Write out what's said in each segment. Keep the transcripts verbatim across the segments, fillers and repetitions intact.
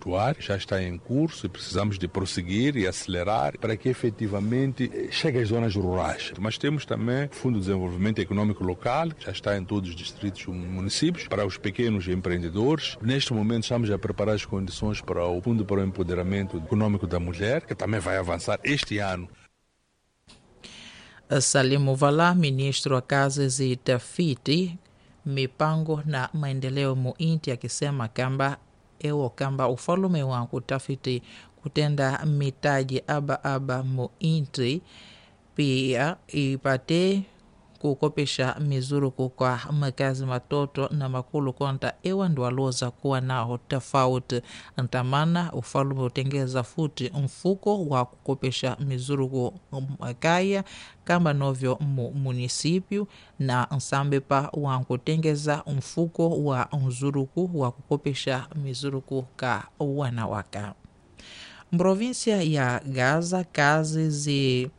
efetuar, já está em curso e precisamos de prosseguir e acelerar para que efetivamente chegue às zonas rurais. Mas temos também o Fundo de Desenvolvimento Econômico Local, já está em todos os distritos e municípios, para os pequenos empreendedores. Neste momento estamos a preparar as condições para o Fundo para o Empoderamento Econômico da Mulher, que também vai avançar este ano. Salim Muvala, ministro wa kazi zitafiti mipango na maendeleo muinti, akisema kamba ewo kamba ufalume wa kutafiti kutenda mitaji aba aba muinti pia ipate kukopesha mizuruku kwa makazi matoto na makulu konta ewa ndo waloza kuwa nao tofauti. Ntamana ufalume utengeza futi mfuko wa kukopesha mizuruku makaya kamba novyo mu munisipio na nsambe pa wa kutengeza mfuko wa mzuruku wa kukopesha mizuruku ka wanawaka. Provinsia ya Gaza kazi zi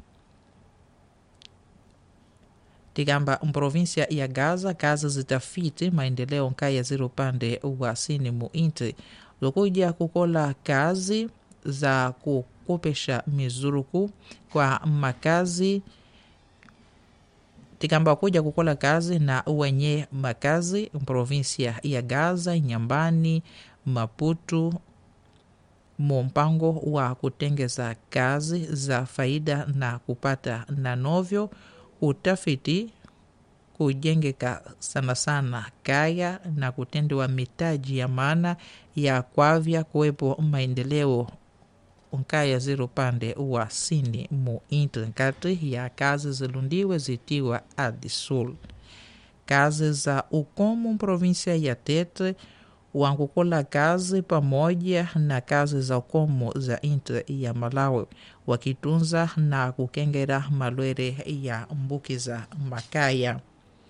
Tigamba mprovinsia ya Gaza kazi zitafiti maendeleo nkaya ziri upande wa sini muinti zokuja kukola kazi za kukopesha mizuruku kwa makazi. Tigamba kuja kukola kazi na wenye makazi mprovinsia ya Gaza, Nyambani, Maputo mu mpango wa kutengeza kazi za faida na kupata na novyo utafiti kujengeka sana sana kaya na kutendewa mitaji ya maana ya kwavya kuwepo maendeleo unkaya ziro pande wa sini mu inti kati ya kazi zilundiwe zitiwa adisul. Kazi za ukomu provinsia ya Tete wangukola kazi pamoja na kazi za ukomu za inti ya Malawi wakitunza na kukengera malwere ya mbuki za makaya.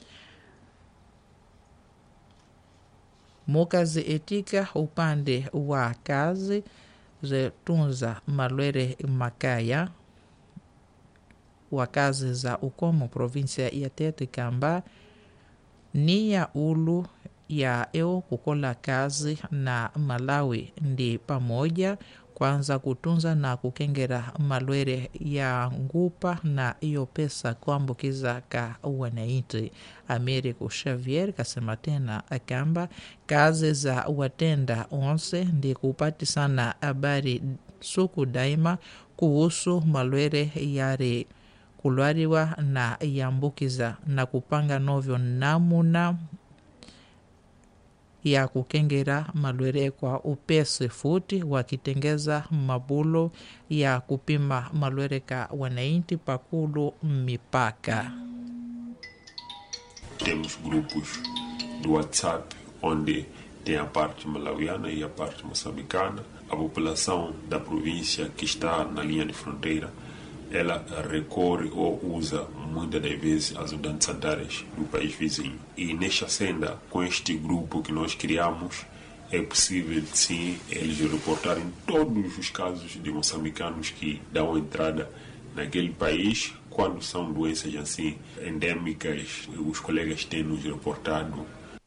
Mukazi etika upande wa kazi zetunza malwere makaya wa kazi za ukomu provinsia ya Tete kamba ni ya ulu ya eo kukola kazi na Malawi ndi pamoja kwanza kutunza na kukengera malwere ya ngupa na iyo pesa kuambukiza ka wanaiti. Americo Xavier kasema tena akamba kazi za watenda onse ndi kupati sana habari suku daima kuhusu malwere yare kulwariwa na yambukiza na kupanga novyo namuna ya kukengera malwere kwa upesi futi wakitengeza mabulo ya kupima malwere ka wanainti pakulu mipaka. Temos grupos do WhatsApp onde tem a parte malawiana e a parte moçambicana. A população da província que está na linha de fronteira, ela recorre ou usa muitas das vezes as unidades sanitárias do país vizinho. E nesta senda, com este grupo que nós criamos, é possível sim eles reportarem todos os casos de moçambicanos que dão entrada naquele país. Quando são doenças assim endêmicas, os colegas têm nos reportado.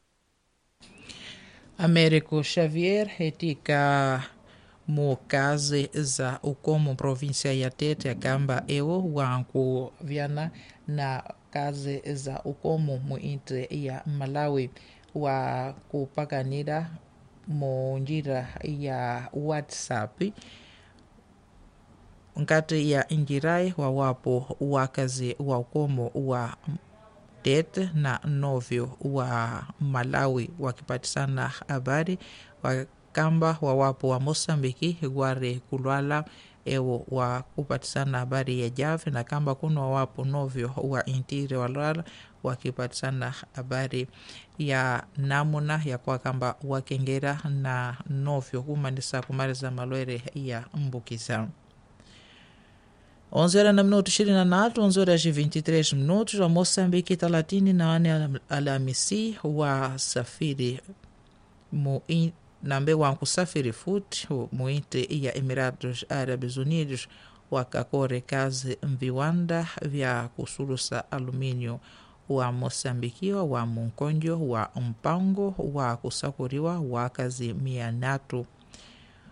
Americo Xavier etika mu kazi za ukomu provinsia ya Tete akamba ewo wanku vyana na kazi za ukomu mu inti ya Malawi wa kupakanira mu njira ya WhatsApp nkati ya injirai wa wapo wakazi wa ukomu wa Tete na novyo wa Malawi wakipatisana habari wa kamba wawapo wa Mosambiki gware kulwala ewo wa kupatisana habari ya Jave na kamba kuno wawapo novyo wa intiri walwala wakipatisana habari ya namuna ya kwa kamba wakengera na novyo kumanisa kumaliza malwere ya mbukiza. onze horas na minuto ishirini na tatu, onze horas e vinte e três minutos wa Mosambiki talatini na ane Alhamisi wa safiri mu nambe wa kusafiri futi muinte ya Emirados Árabes Unidos wakakore kazi viwanda vya kusulusa alumínio wa Mosambikiwa wa munkonjo wa mpango wa kusakuriwa wa kazi mia natu